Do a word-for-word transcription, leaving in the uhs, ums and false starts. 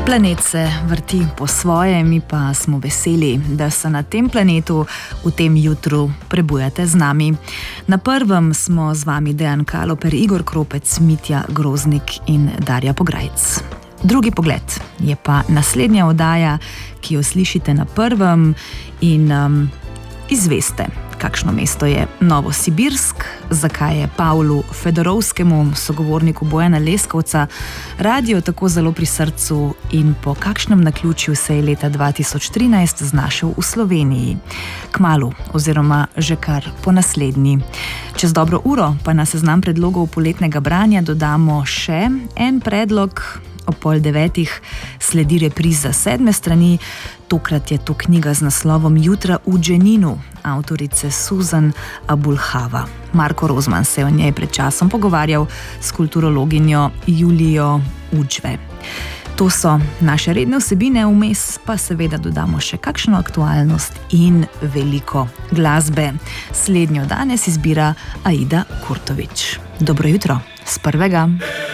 Planet se vrti po svoje, mi pa smo veseli, da se na tem planetu v tem jutru prebujate z nami. Na prvem smo z vami Dejan Kaloper, Igor Kropec, Mitja Groznik in Darja Pograjc. Drugi pogled je pa naslednja oddaja, ki jo slišite na prvem in um, izveste, kakšno mesto je Novosibirsk, zakaj je Pavlu Fedorovskemu, sogovorniku Bojana Leskovca, radio tako zelo pri srcu in po kakšnem naključju se je leta dva tisoč trinajst znašel v Sloveniji. Kmalu oziroma že kar po naslednji. Čez dobro uro pa na seznam predlogov poletnega branja dodamo še en predlog. Ob pol devetih sledi repriza sedme strani, tokrat je to knjiga z naslovom Jutra v Dženinu, avtorice Suzan Abulhava. Marko Rozman se je o njej pred časom pogovarjal s kulturologinjo Julijo Udžve. To so naše redne vsebine, vmes pa seveda dodamo še kakšno aktualnost in veliko glasbe. Slednjo danes izbira Aida Kurtovič. Dobro jutro, s prvega.